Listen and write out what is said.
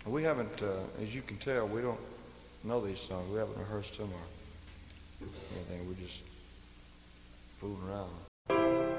We haven't, as you can tell, we don't know these songs. We haven't rehearsed them or anything. We're just fooling around.